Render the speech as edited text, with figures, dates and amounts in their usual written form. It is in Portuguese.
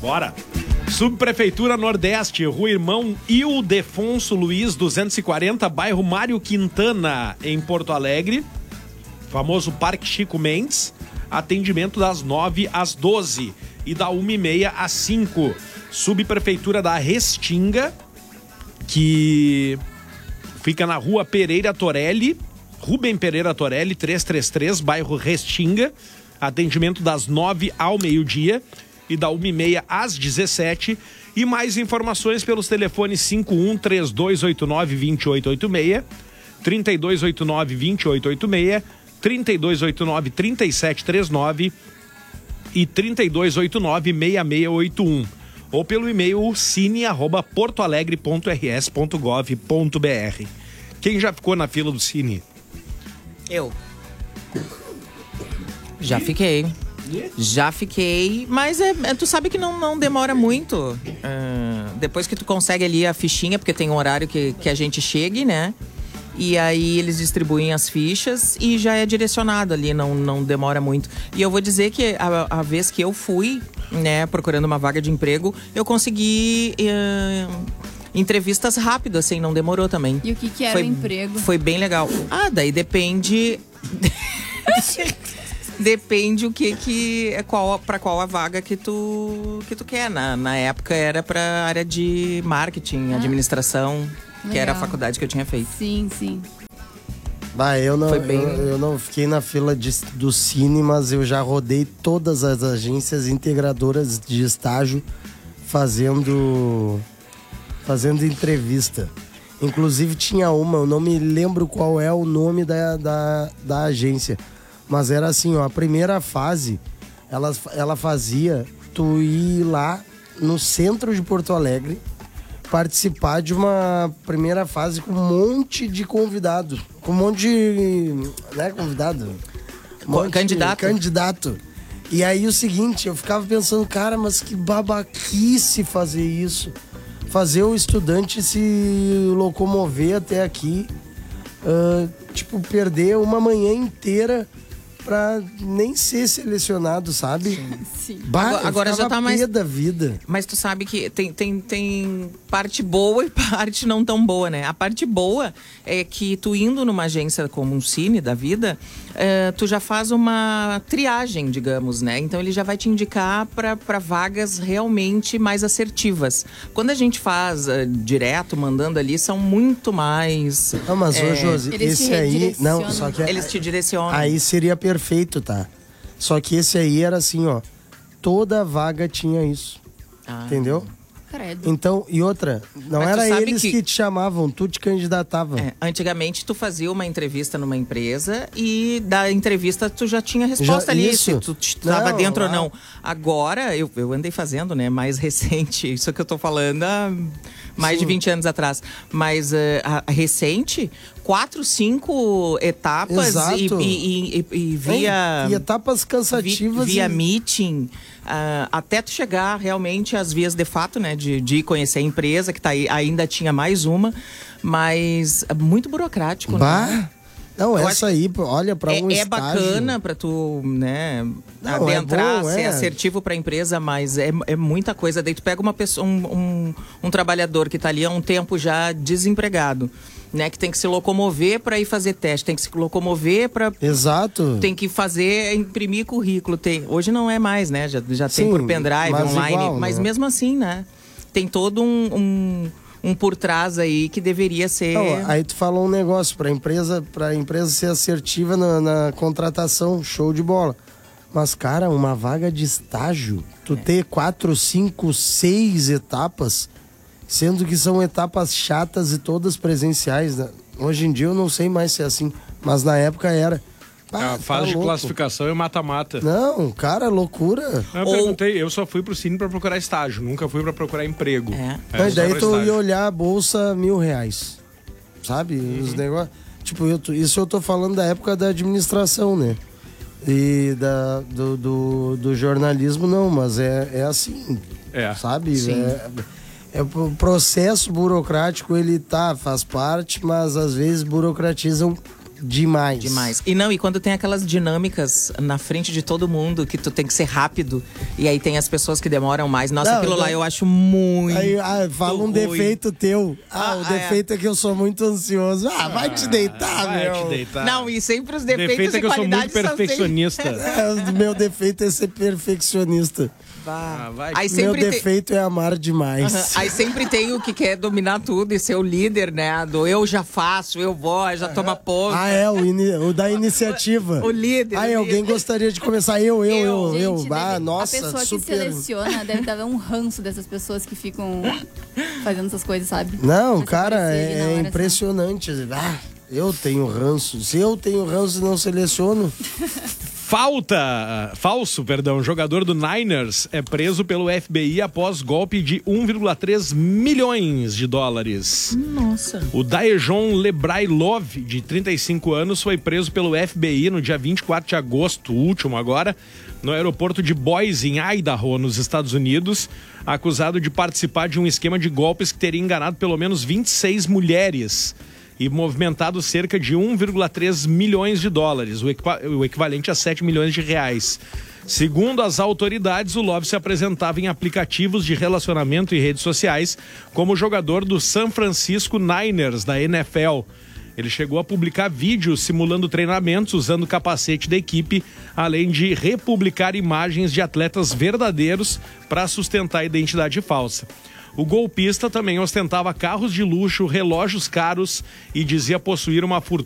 Bora. Subprefeitura Nordeste, Rua Irmão Ildefonso Luiz, 240, bairro Mário Quintana, em Porto Alegre. Famoso Parque Chico Mendes. Atendimento das 9 às 12 e da 1h30 às 5. Subprefeitura da Restinga, que fica na Rua Pereira Torelli, Rubem Pereira Torelli, 333, bairro Restinga. Atendimento das 9 ao meio-dia e da 1h30 às 17. E mais informações pelos telefones 51-3289-2886, 3289-2886, 3289-3739 e 3289-6681. Ou pelo e-mail cine@portoalegre.rs.gov.br. Quem já ficou na fila do Cine? Eu. Já fiquei. Mas tu sabe que não demora muito. Depois que tu consegue ali a fichinha, porque tem um horário que a gente chegue, né? E aí eles distribuem as fichas e já é direcionado ali, não demora muito. E eu vou dizer que a vez que eu fui, né, procurando uma vaga de emprego, eu consegui entrevistas rápidas, assim, não demorou também. E o que era o emprego? Foi bem legal. Daí depende... Depende para qual a vaga que tu quer. Na época era pra área de marketing, administração, que era a faculdade que eu tinha feito. Sim. Eu não fiquei na fila do Cine, mas eu já rodei todas as agências integradoras de estágio fazendo entrevista. Inclusive tinha uma, eu não me lembro qual é o nome da agência. Mas era assim, ó, a primeira fase, ela fazia tu ir lá no centro de Porto Alegre, participar de uma primeira fase com um monte de convidados. Com um monte de... Não é convidado? Candidato. E aí o seguinte, eu ficava pensando, cara, mas que babaquice fazer isso. Fazer o estudante se locomover até aqui. Perder uma manhã inteira pra nem ser selecionado, sabe? Sim. Agora já tá mais da vida. Mas tu sabe que tem parte boa e parte não tão boa, né? A parte boa é que tu indo numa agência como um Cine da vida, tu já faz uma triagem, digamos, né? Então ele já vai te indicar para vagas realmente mais assertivas. Quando a gente faz direto, mandando ali, são muito mais... Não, mas ô Josi, esse aí... Não, só que eles te direcionam. Aí seria perfeito, tá? Só que esse aí era assim, ó. Toda vaga tinha isso. Entendeu? Credo. Então, e outra, não era eles que te chamavam, tu te candidatava. Antigamente, tu fazia uma entrevista numa empresa e da entrevista tu já tinha resposta ali, se tu estava dentro ou não. Agora, eu andei fazendo, né, mais recente, isso que eu tô falando há mais de 20 anos atrás. Mas a recente, 4, 5 etapas e via... E etapas cansativas. Via meeting, até tu chegar realmente às vias de fato, né? De conhecer a empresa, que tá aí, ainda tinha mais uma, mas muito burocrático, né? Não, essa aí, olha, pra um estágio... É bacana pra tu, né, adentrar, ser assertivo pra empresa, mas é muita coisa. Daí tu pega uma pessoa, um trabalhador que tá ali há um tempo já desempregado, né, que tem que se locomover para ir fazer teste, tem que se locomover para... Exato. Tem que imprimir currículo. Hoje não é mais, né, já tem por pendrive, online, igual, mas né? Mesmo assim, né, tem todo um por trás aí que deveria ser... Não, aí tu falou um negócio, pra empresa ser assertiva na contratação, show de bola. Mas, cara, uma vaga de estágio, tu ter 4, 5, 6 etapas, sendo que são etapas chatas e todas presenciais, né? Hoje em dia eu não sei mais se é assim, mas na época era. A fase de classificação e mata-mata. Não, cara, loucura. Eu perguntei, eu só fui pro Cine pra procurar estágio, nunca fui pra procurar emprego. Mas daí tu ia olhar a bolsa R$1.000, sabe? Os negócios. Tipo, isso eu tô falando da época da administração, né? E do jornalismo não, mas é assim, sabe? Sim. O processo burocrático, ele faz parte, mas às vezes burocratizam demais. Demais. E quando tem aquelas dinâmicas na frente de todo mundo, que tu tem que ser rápido, e aí tem as pessoas que demoram mais. Nossa, aquilo lá eu acho muito Aí fala um ruim. defeito teu. O defeito é que eu sou muito ansioso. Vai te deitar, Vai meu. te deitar. Não, e sempre os defeitos Defeito é que e eu sou muito qualidades são sempre- perfeccionista. O meu defeito é ser perfeccionista. Vai. Aí Meu sempre tem... defeito é amar demais. Aham. Aí sempre tem o que quer dominar tudo e ser o líder, né? Do eu já faço, eu vou, já toma ponto. O da iniciativa. O líder. Aí alguém gostaria de começar? Eu. Gente, Nossa, a pessoa super. que seleciona deve dar um ranço dessas pessoas que ficam fazendo essas coisas, sabe? Não, Pra se cara, aparecer na é hora, impressionante. Eu tenho ranço. Se eu tenho ranço e não seleciono... Falso, jogador do Niners é preso pelo FBI após golpe de 1,3 milhões de dólares. Nossa. O Daejon Lebrailov, de 35 anos, foi preso pelo FBI no dia 24 de agosto, último agora, no aeroporto de Boise, em Idaho, nos Estados Unidos, acusado de participar de um esquema de golpes que teria enganado pelo menos 26 mulheres e movimentado cerca de 1,3 milhões de dólares, o equivalente a 7 milhões de reais. Segundo as autoridades, o Love se apresentava em aplicativos de relacionamento e redes sociais como jogador do San Francisco Niners, da NFL. Ele chegou a publicar vídeos simulando treinamentos usando o capacete da equipe, além de republicar imagens de atletas verdadeiros para sustentar a identidade falsa. O golpista também ostentava carros de luxo, relógios caros e dizia possuir uma fortuna